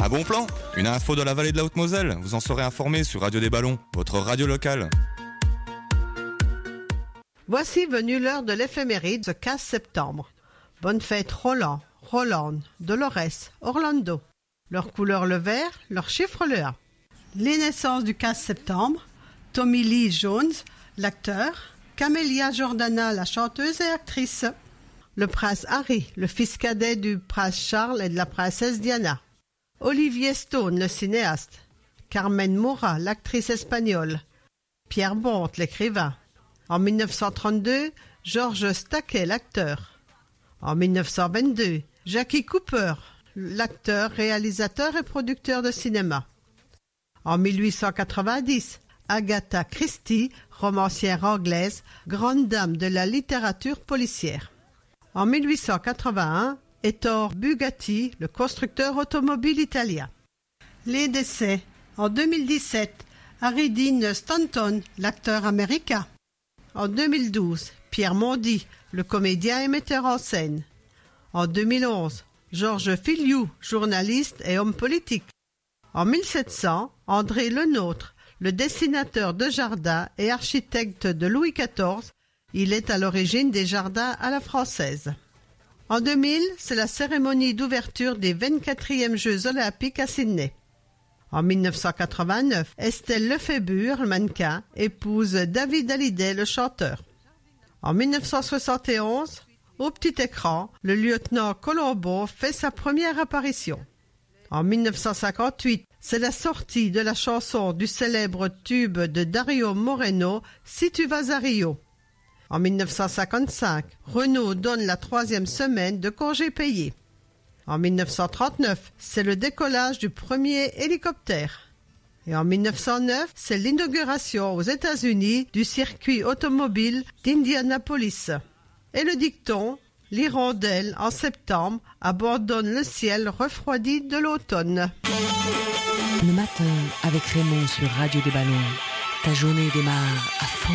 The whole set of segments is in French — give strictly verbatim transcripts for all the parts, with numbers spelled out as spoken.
Un bon plan? Une info de la vallée de la Haute-Moselle? Vous en serez informé sur Radio des Ballons, votre radio locale. Voici venue l'heure de l'éphéméride ce quinze septembre. Bonne fête Roland, Rolande, Dolores, Orlando. Leur couleur le vert, leur chiffre le un. Les naissances du quinze septembre, Tommy Lee Jones, l'acteur, Camélia Jordana, la chanteuse et actrice, le prince Harry, le fils cadet du prince Charles et de la princesse Diana, Olivier Stone, le cinéaste, Carmen Maura, l'actrice espagnole, Pierre Bonte, l'écrivain. En mille neuf cent trente-deux, George Stackey, l'acteur. En mille neuf cent vingt-deux, Jackie Cooper, l'acteur, réalisateur et producteur de cinéma. En mille huit cent quatre-vingt-dix, Agatha Christie, romancière anglaise, grande dame de la littérature policière. En mille huit cent quatre-vingt-un, Ettore Bugatti, le constructeur automobile italien. Les décès. En deux mille dix-sept, Harry Dean Stanton, l'acteur américain. En deux mille douze, Pierre Mondy, le comédien et metteur en scène. En deux mille onze, Georges Filiou, journaliste et homme politique. En mille sept cents, André Lenôtre, le dessinateur de jardins et architecte de Louis quatorze, il est à l'origine des jardins à la française. En deux mille, c'est la cérémonie d'ouverture des vingt-quatrièmes Jeux olympiques à Sydney. En mille neuf cent quatre-vingt-neuf, Estelle Lefébure, le mannequin, épouse David Hallyday, le chanteur. En mille neuf cent soixante et onze, au petit écran, le lieutenant Colombo fait sa première apparition. En mille neuf cent cinquante-huit, c'est la sortie de la chanson du célèbre tube de Dario Moreno, Si tu vas à Rio. En mille neuf cent cinquante-cinq, Renault donne la troisième semaine de congé payé. En mille neuf cent trente-neuf, c'est le décollage du premier hélicoptère. Et en mille neuf cent neuf, c'est l'inauguration aux États-Unis du circuit automobile d'Indianapolis. Et le dicton, l'hirondelle en septembre abandonne le ciel refroidi de l'automne. Le matin, avec Raymond sur Radio des Ballons, ta journée démarre à fond.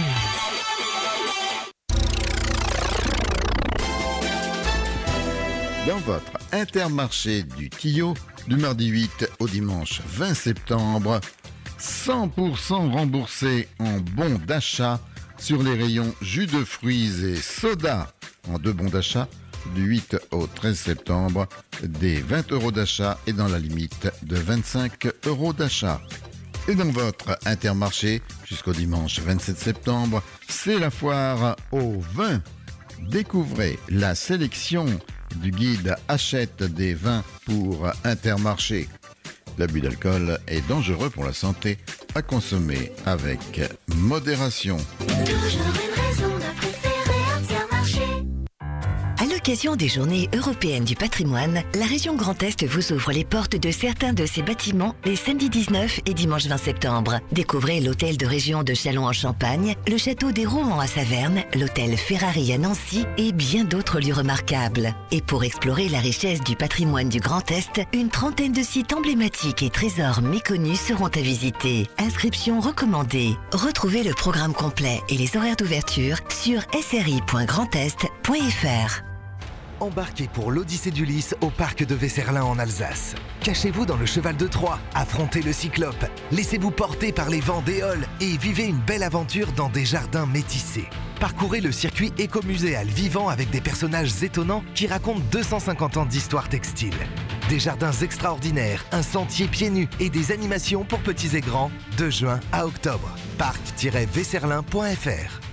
Dans votre Intermarché du Tillot, du mardi huit au dimanche vingt septembre, cent pour cent remboursé en bons d'achat sur les rayons jus de fruits et soda en deux bons d'achat du huit au treize septembre, des vingt euros d'achat et dans la limite de vingt-cinq euros d'achat. Et dans votre Intermarché, jusqu'au dimanche vingt-sept septembre, c'est la foire au vin. Découvrez la sélection du guide Achète des vins pour Intermarché. L'abus d'alcool est dangereux pour la santé, à consommer avec modération. Toujours une raison de préférer Intermarché. À l'occasion des Journées européennes du patrimoine, la région Grand Est vous ouvre les portes de certains de ses bâtiments les samedis dix-neuf et dimanche vingt septembre. Découvrez l'hôtel de région de Châlons en Champagne, le château des Romans à Saverne, l'hôtel Ferrari à Nancy et bien d'autres lieux remarquables. Et pour explorer la richesse du patrimoine du Grand Est, une trentaine de sites emblématiques et trésors méconnus seront à visiter. Inscription recommandée. Retrouvez le programme complet et les horaires d'ouverture sur s r i point grand est point f r. Embarquez pour l'Odyssée d'Ulysse au parc de Weserlin en Alsace. Cachez-vous dans le cheval de Troie, affrontez le cyclope, laissez-vous porter par les vents d'Éole et vivez une belle aventure dans des jardins métissés. Parcourez le circuit écomuséal vivant avec des personnages étonnants qui racontent deux cent cinquante ans d'histoire textile. Des jardins extraordinaires, un sentier pieds nus et des animations pour petits et grands de juin à octobre. parc tiret weserlin point f r.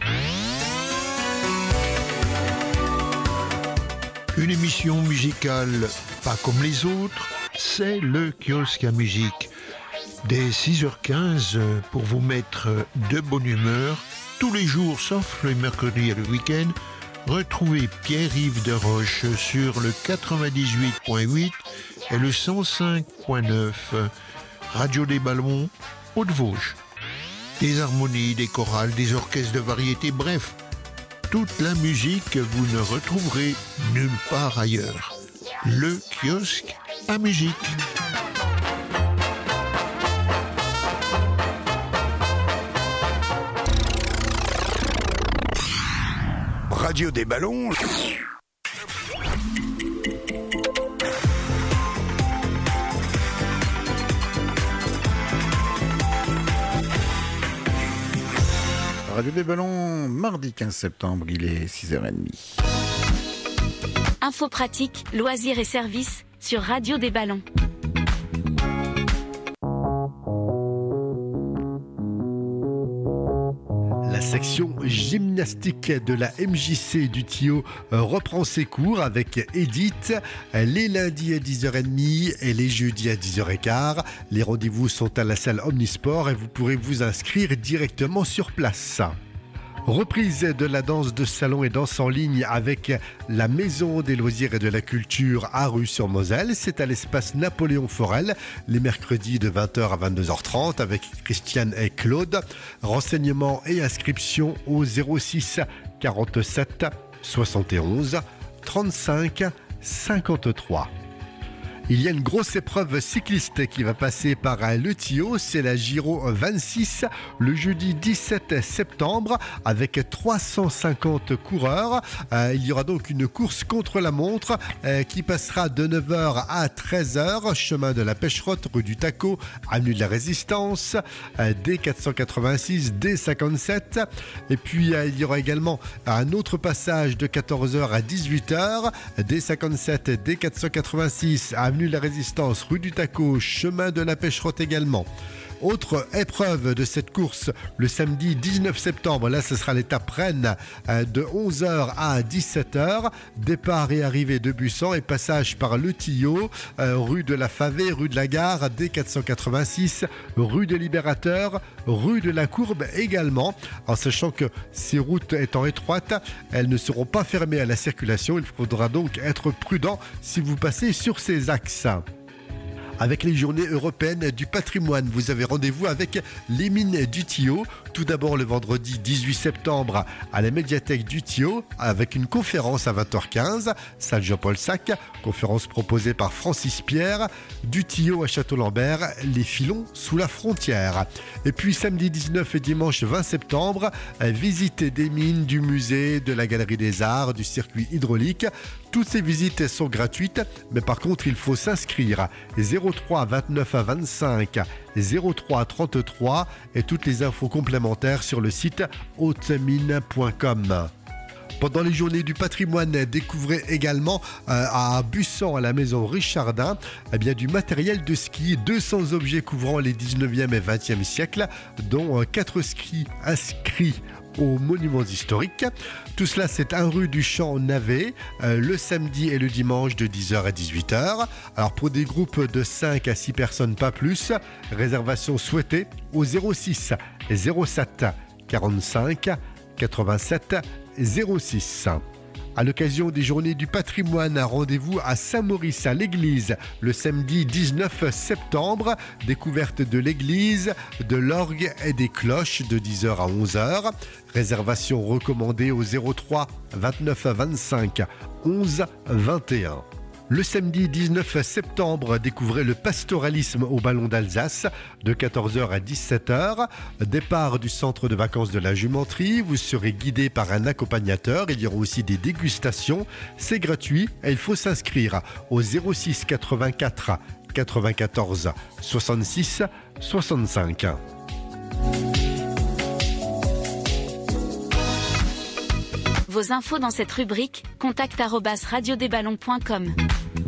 Une émission musicale pas comme les autres, c'est le kiosque à musique. Dès six heures quinze pour vous mettre de bonne humeur, tous les jours sauf le mercredi et le week-end, retrouvez Pierre-Yves Desroches sur le quatre-vingt-dix-huit point huit et le cent cinq point neuf, Radio des Ballons, Haute-Vosges. Des harmonies, des chorales, des orchestres de variété, bref, toute la musique que vous ne retrouverez nulle part ailleurs. Le kiosque à musique. Radio des Ballons. Radio des Ballons, mardi quinze septembre, il est six heures trente. Info pratique, loisirs et services sur Radio des Ballons. La section gymnastique de la M J C du Tillot reprend ses cours avec Edith les lundis à dix heures trente et les jeudis à dix heures quinze. Les rendez-vous sont à la salle Omnisport et vous pourrez vous inscrire directement sur place. Reprise de la danse de salon et danse en ligne avec la Maison des loisirs et de la culture à Rue-sur-Moselle. C'est à l'espace Napoléon Forel, les mercredis de vingt heures à vingt-deux heures trente avec Christiane et Claude. Renseignements et inscriptions au zéro six quarante-sept soixante et onze trente-cinq cinquante-trois. Il y a une grosse épreuve cycliste qui va passer par le Tillot, c'est la Giro vingt-six le jeudi dix-sept septembre avec trois cent cinquante coureurs. Euh, il y aura donc une course contre la montre euh, qui passera de neuf heures à treize heures, chemin de la Pêcherotte, rue du Taco, avenue de la Résistance, euh, D quatre cent quatre-vingt-six, D cinquante-sept. Et puis euh, il y aura également un autre passage de quatorze heures à dix-huit heures, D cinquante-sept, D quatre cent quatre-vingt-six, avenue de la Résistance, rue du Taco, chemin de la Pêcherotte également. Autre épreuve de cette course, le samedi dix-neuf septembre, là ce sera l'étape Rennes de onze heures à dix-sept heures, départ et arrivée de Bussan et passage par le Tillot, euh, rue de la Favée, rue de la Gare, D quatre cent quatre-vingt-six, rue des Libérateurs, rue de la Courbe également, en sachant que ces routes étant étroites, elles ne seront pas fermées à la circulation, il faudra donc être prudent si vous passez sur ces axes. Avec les journées européennes du patrimoine, vous avez rendez-vous avec les mines du Tillot. Tout d'abord le vendredi dix-huit septembre à la médiathèque du Tillot avec une conférence à vingt heures quinze, salle Jean-Paul Sac, conférence proposée par Francis Pierre, du Tillot à Château-Lambert, les filons sous la frontière. Et puis samedi dix-neuf et dimanche vingt septembre, visite des mines, du musée, de la galerie des arts, du circuit hydraulique. Toutes ces visites sont gratuites, mais par contre il faut s'inscrire. zéro trois vingt-neuf à vingt-cinq, zéro trois trente-trois et toutes les infos complémentaires sur le site haute mine point com. Pendant les journées du patrimoine, découvrez également euh, à Bussan, à la maison Richardin, eh bien, du matériel de ski, deux cents objets couvrant les dix-neuvième et vingtième siècles, dont euh, quatre skis inscrits aux monuments historiques. Tout cela, c'est un rue du Champ-Navet, euh, le samedi et le dimanche de dix heures à dix-huit heures. Alors pour des groupes de cinq à six personnes, pas plus, réservation souhaitée au zéro six zéro sept quarante-cinq quatre-vingt-sept zéro six. À l'occasion des journées du patrimoine, un rendez-vous à Saint-Maurice à l'église le samedi dix-neuf septembre. Découverte de l'église, de l'orgue et des cloches de dix heures à onze heures. Réservation recommandée au zéro trois vingt-neuf vingt-cinq onze vingt et un. Le samedi dix-neuf septembre, découvrez le pastoralisme au Ballon d'Alsace de quatorze heures à dix-sept heures. Départ du centre de vacances de la Jumenterie. Vous serez guidé par un accompagnateur. Il y aura aussi des dégustations. C'est gratuit et il faut s'inscrire au zéro six quatre-vingt-quatre quatre-vingt-quatorze soixante-six soixante-cinq. Vos infos dans cette rubrique, contact arobase radio des ballons point com.